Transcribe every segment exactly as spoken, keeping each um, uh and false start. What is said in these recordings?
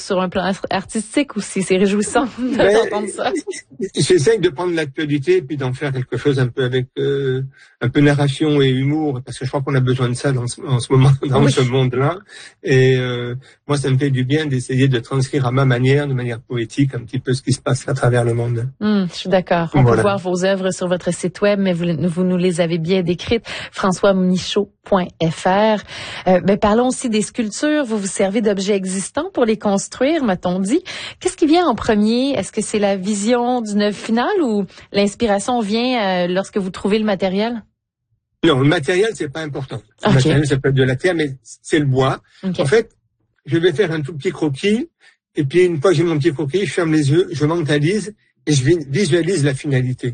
sur un plan artistique aussi. C'est réjouissant d'entendre ça. J'essaie de prendre l'actualité et puis d'en faire quelque chose un peu avec euh, un peu narration et humour, parce que je crois qu'on a besoin de ça dans ce, en ce moment, dans oui. ce monde-là. Et euh, moi, ça me fait du bien d'essayer de transcrire à ma manière, de manière poétique, un petit peu ce qui se passe à travers le monde. Mmh, je suis d'accord. On voilà. peut voir vos œuvres sur votre site web, mais vous, vous nous les avez bien décrites. françois michaud point f r. Euh, ben, parlons aussi des sculptures. Vous vous servez d'objets existants pour les construire, m'a-t-on dit. Qu'est-ce qui vient en premier? Est-ce que c'est la vision d'une œuvre finale ou l'inspiration vient euh, lorsque vous trouvez le matériel? Non, le matériel, c'est pas important. Le okay. matériel, ça peut être de la terre, mais c'est le bois. Okay. En fait, je vais faire un tout petit croquis, et puis une fois que j'ai mon petit croquis, je ferme les yeux, je mentalise, et je visualise la finalité.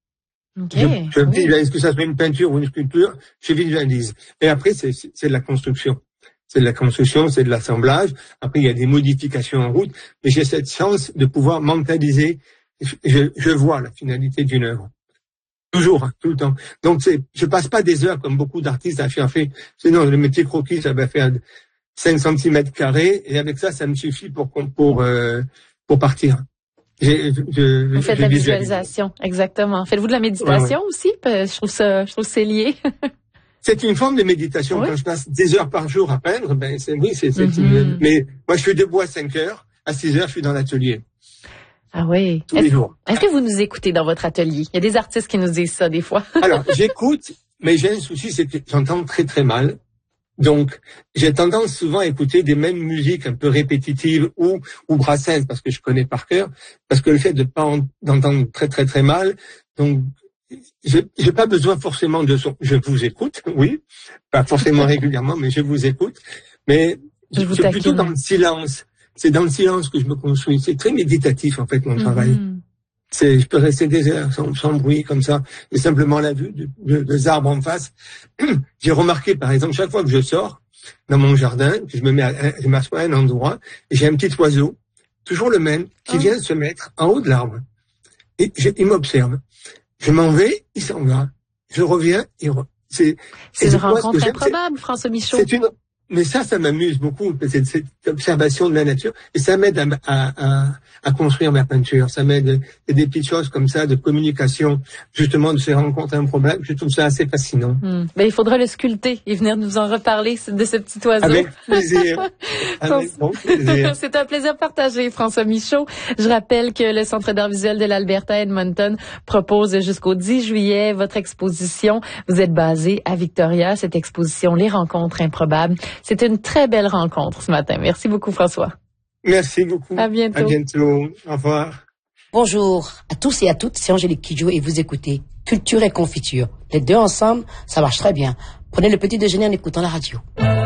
Okay. Je, je oui. visualise, que ça soit une peinture ou une sculpture, je visualise. Et après, c'est, c'est de la construction. C'est de la construction, c'est de l'assemblage. Après, il y a des modifications en route, mais j'ai cette chance de pouvoir mentaliser. Je, je vois la finalité d'une œuvre. Toujours, hein, tout le temps. Donc, c'est, je passe pas des heures comme beaucoup d'artistes à faire fait. Sinon, le métier croquis, ça va faire cinq centimètres carrés, et avec ça, ça me suffit pour, pour, euh, pour partir. J'ai, je, vous faites de la visualisation, exactement. Faites-vous de la méditation ouais, ouais. aussi? Je trouve ça, je trouve que c'est lié. C'est une forme de méditation. Oui. Quand je passe des heures par jour à peindre, ben, c'est, oui, c'est, c'est, mm-hmm. mais moi, je suis debout à cinq heures. À six heures, je suis dans l'atelier. Ah oui. Tous les jours. Est-ce que vous nous écoutez dans votre atelier? Il y a des artistes qui nous disent ça, des fois. Alors, j'écoute, mais j'ai un souci, c'est que j'entends très, très mal. Donc, j'ai tendance souvent à écouter des mêmes musiques un peu répétitives ou, ou Brassens, parce que je connais par cœur, parce que le fait de pas en, d'entendre très, très, très mal, donc, j'ai, j'ai pas besoin forcément de son. Je vous écoute, oui, pas forcément régulièrement, mais je vous écoute. Mais je, je suis plutôt dans le silence. C'est dans le silence que je me construis. C'est très méditatif en fait mon mm-hmm. travail. C'est, je peux rester des heures sans, sans bruit comme ça, et simplement la vue de, de, des arbres en face. J'ai remarqué par exemple chaque fois que je sors dans mon jardin, que je me mets, à, je m'assois à un endroit, et j'ai un petit oiseau, toujours le même, qui oh. vient se mettre en haut de l'arbre. Et je, il m'observe. Je m'en vais, il s'en va. Je reviens, il re... c'est. C'est une rencontre improbable, François Michaud. C'est une. Mais ça, ça m'amuse beaucoup, cette, cette observation de la nature, et ça m'aide à, à, à, à construire ma peinture. Ça m'aide, et des petites choses comme ça, de communication, justement, de ces rencontres improbables. Je trouve ça assez fascinant. Hum. Ben, il faudra le sculpter et venir nous en reparler de ce petit oiseau. Avec plaisir. Avec bon plaisir. C'est un plaisir partagé, François Michaud. Je rappelle que le Centre d'art visuel de l'Alberta Edmonton propose jusqu'au dix juillet votre exposition. Vous êtes basé à Victoria, cette exposition Les Rencontres improbables. C'était une très belle rencontre ce matin. Merci beaucoup, François. Merci beaucoup. À bientôt. À bientôt. Au revoir. Bonjour à tous et à toutes, c'est Angélique Kidjo et vous écoutez Culture et Confiture. Les deux ensemble, ça marche très bien. Prenez le petit déjeuner en écoutant la radio.